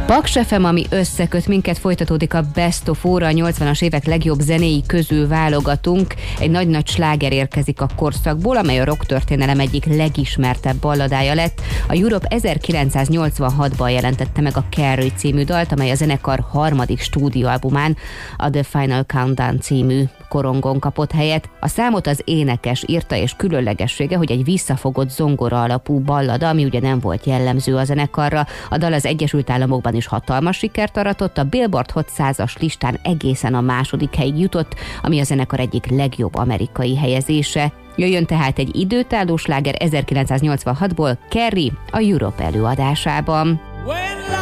Paks FM, ami összeköt minket, folytatódik a Best of óra, a 80-as évek legjobb zenéi közül válogatunk. Egy nagy-nagy sláger érkezik a korszakból, amely a rock történelem egyik legismertebb balladája lett. A Europe 1986-ban jelentette meg a Carrie című dalt, amely a zenekar harmadik stúdióalbumán, a The Final Countdown című korongon kapott helyet. A számot az énekes írta, és különlegessége, hogy egy visszafogott zongora alapú ballada, ami ugye nem volt jellemző a zenekarra. A dal az Egyesült Államokban is hatalmas sikert aratott, a Billboard Hot 100-as listán egészen a második helyig jutott, ami a zenekar egyik legjobb amerikai helyezése. Jöjjön tehát egy időtálló sláger 1986-ból, Carrie a Europe előadásában.